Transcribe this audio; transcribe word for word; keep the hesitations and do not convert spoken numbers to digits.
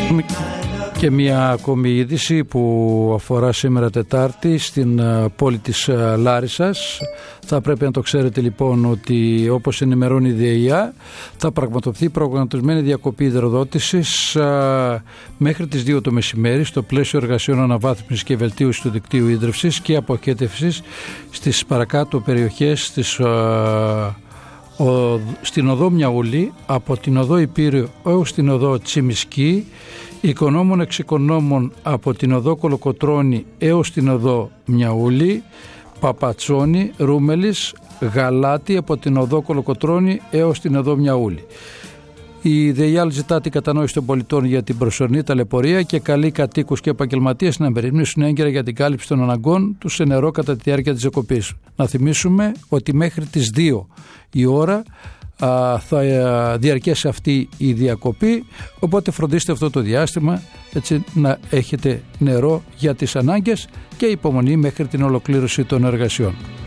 Και μια ακόμη είδηση που αφορά σήμερα Τετάρτη στην πόλη της Λάρισσας. Θα πρέπει να το ξέρετε λοιπόν ότι, όπως ενημερώνει η ΔΕΙΑ, θα πραγματοποιηθεί προγραμματισμένη διακοπή υδροδότησης α, μέχρι τις δύο το μεσημέρι στο πλαίσιο εργασιών αναβάθμισης και βελτίωσης του δικτύου ίδρυυσης και αποχέτευσης στις παρακάτω περιοχές της, α, ο, στην οδό Μιαούλη, από την οδό Υπήριο έως την οδό Τσιμισκή, οικονόμων εξοικονόμων από την οδό Κολοκοτρώνη έως την οδό Μιαούλη, Παπατσόνη, Ρούμελης, Γαλάτη από την οδό Κολοκοτρώνη έως την οδό Μιαούλη. Η ΔΕΙΑΛ ζητά την κατανόηση των πολιτών για την προσωρινή ταλαιπωρία και καλεί κατοίκους και επαγγελματίες να μεριμνήσουν έγκαιρα για την κάλυψη των αναγκών τους σε νερό κατά τη διάρκεια της διακοπής. Να θυμίσουμε ότι μέχρι τις δύο η ώρα α, θα α, διαρκέσει αυτή η διακοπή, οπότε φροντίστε αυτό το διάστημα έτσι να έχετε νερό για τις ανάγκες και υπομονή μέχρι την ολοκλήρωση των εργασιών.